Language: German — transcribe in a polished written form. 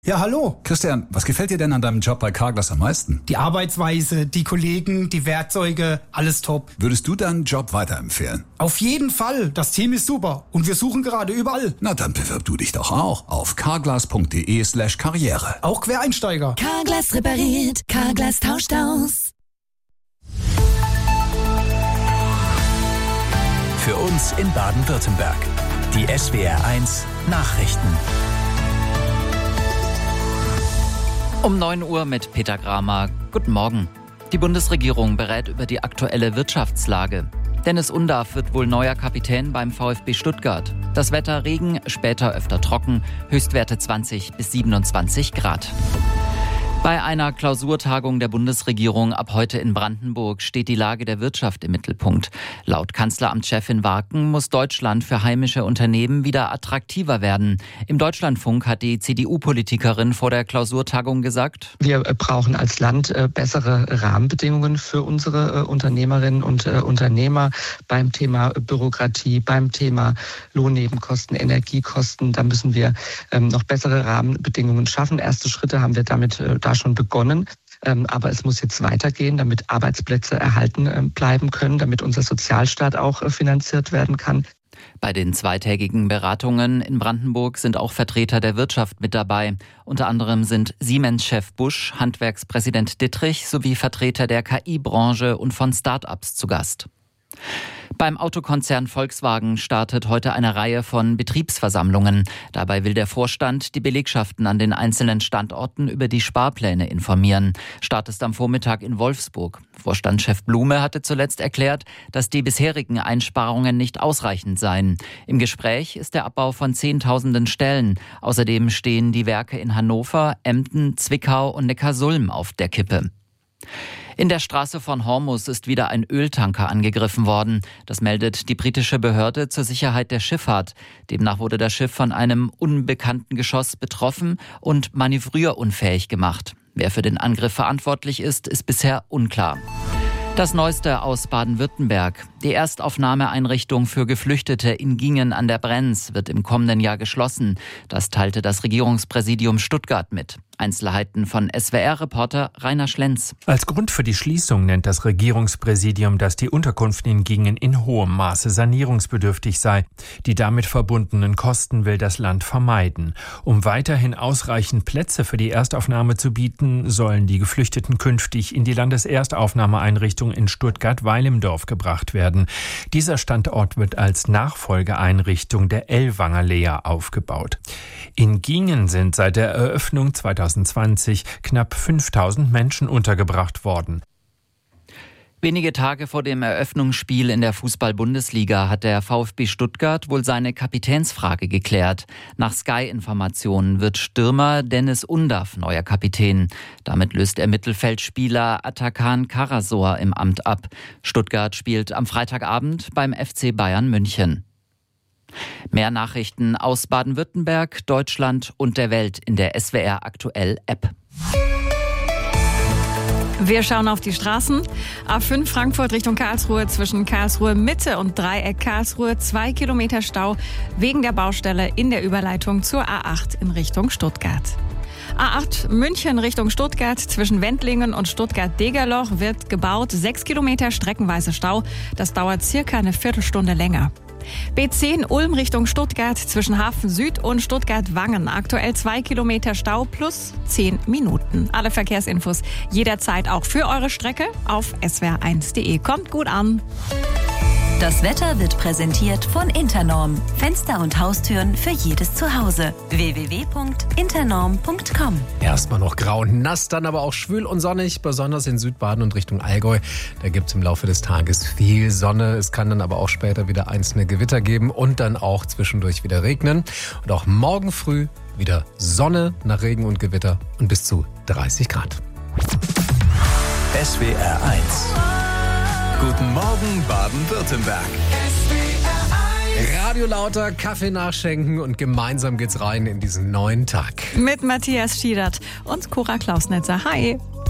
Ja, hallo. Christian, was gefällt dir denn an deinem Job bei Carglass am meisten? Die Arbeitsweise, die Kollegen, die Werkzeuge, alles top. Würdest du deinen Job weiterempfehlen? Auf jeden Fall. Das Team ist super. Und wir suchen gerade überall. Na, dann bewirb du dich doch auch auf carglass.de/karriere. Auch Quereinsteiger. Carglass repariert. Carglass tauscht aus. Für uns in Baden-Württemberg. Die SWR1 Nachrichten. Um 9 Uhr mit Peter Gramer. Guten Morgen. Die Bundesregierung berät über die aktuelle Wirtschaftslage. Dennis Undarf wird wohl neuer Kapitän beim VfB Stuttgart. Das Wetter Regen, später öfter trocken, Höchstwerte 20 bis 27 Grad. Bei einer Klausurtagung der Bundesregierung ab heute in Brandenburg steht die Lage der Wirtschaft im Mittelpunkt. Laut Kanzleramtschefin Warken muss Deutschland für heimische Unternehmen wieder attraktiver werden. Im Deutschlandfunk hat die CDU-Politikerin vor der Klausurtagung gesagt: Wir brauchen als Land bessere Rahmenbedingungen für unsere Unternehmerinnen und Unternehmer beim Thema Bürokratie, beim Thema Lohnnebenkosten, Energiekosten. Da müssen wir noch bessere Rahmenbedingungen schaffen. Erste Schritte haben wir damit da schon begonnen. Aber es muss jetzt weitergehen, damit Arbeitsplätze erhalten bleiben können, damit unser Sozialstaat auch finanziert werden kann. Bei den zweitägigen Beratungen in Brandenburg sind auch Vertreter der Wirtschaft mit dabei. Unter anderem sind Siemens-Chef Busch, Handwerkspräsident Dittrich sowie Vertreter der KI-Branche und von Start-ups zu Gast. Beim Autokonzern Volkswagen startet heute eine Reihe von Betriebsversammlungen. Dabei will der Vorstand die Belegschaften an den einzelnen Standorten über die Sparpläne informieren. Start ist am Vormittag in Wolfsburg. Vorstandschef Blume hatte zuletzt erklärt, dass die bisherigen Einsparungen nicht ausreichend seien. Im Gespräch ist der Abbau von Zehntausenden Stellen. Außerdem stehen die Werke in Hannover, Emden, Zwickau und Neckarsulm auf der Kippe. In der Straße von Hormuz ist wieder ein Öltanker angegriffen worden. Das meldet die britische Behörde zur Sicherheit der Schifffahrt. Demnach wurde das Schiff von einem unbekannten Geschoss betroffen und manövrierunfähig gemacht. Wer für den Angriff verantwortlich ist, ist bisher unklar. Das Neueste aus Baden-Württemberg. Die Erstaufnahmeeinrichtung für Geflüchtete in Gingen an der Brenz wird im kommenden Jahr geschlossen. Das teilte das Regierungspräsidium Stuttgart mit. Einzelheiten von SWR-Reporter Rainer Schlenz. Als Grund für die Schließung nennt das Regierungspräsidium, dass die Unterkunft in Gingen in hohem Maße sanierungsbedürftig sei. Die damit verbundenen Kosten will das Land vermeiden. Um weiterhin ausreichend Plätze für die Erstaufnahme zu bieten, sollen die Geflüchteten künftig in die Landeserstaufnahmeeinrichtung in Stuttgart-Weilimdorf gebracht werden. Dieser Standort wird als Nachfolgeeinrichtung der Ellwanger Lea aufgebaut. In Gingen sind seit der Eröffnung 2020 knapp 5000 Menschen untergebracht worden. Wenige Tage vor dem Eröffnungsspiel in der Fußball-Bundesliga hat der VfB Stuttgart wohl seine Kapitänsfrage geklärt. Nach Sky-Informationen wird Stürmer Dennis Undarf neuer Kapitän. Damit löst er Mittelfeldspieler Atakan Karasor im Amt ab. Stuttgart spielt am Freitagabend beim FC Bayern München. Mehr Nachrichten aus Baden-Württemberg, Deutschland und der Welt in der SWR Aktuell App. Wir schauen auf die Straßen. A5 Frankfurt Richtung Karlsruhe zwischen Karlsruhe Mitte und Dreieck Karlsruhe 2 Kilometer Stau wegen der Baustelle in der Überleitung zur A8 in Richtung Stuttgart. A8 München Richtung Stuttgart zwischen Wendlingen und Stuttgart-Degerloch wird gebaut. 6 Kilometer streckenweise Stau. Das dauert circa eine Viertelstunde länger. B10 Ulm Richtung Stuttgart zwischen Hafen Süd und Stuttgart-Wangen. Aktuell 2 Kilometer Stau plus 10 Minuten. Alle Verkehrsinfos jederzeit auch für eure Strecke auf swr1.de. Kommt gut an. Das Wetter wird präsentiert von Internorm. Fenster und Haustüren für jedes Zuhause. www.internorm.com. Erstmal noch grau und nass, dann aber auch schwül und sonnig, besonders in Südbaden und Richtung Allgäu. Da gibt es im Laufe des Tages viel Sonne. Es kann dann aber auch später wieder einzelne Gewitter geben und dann auch zwischendurch wieder regnen. Und auch morgen früh wieder Sonne nach Regen und Gewitter und bis zu 30 Grad. SWR1. Guten Morgen Baden-Württemberg. Radio lauter, Kaffee nachschenken und gemeinsam geht's rein in diesen neuen Tag. Mit Matthias Schiedert und Cora Klausnetzer. Hi.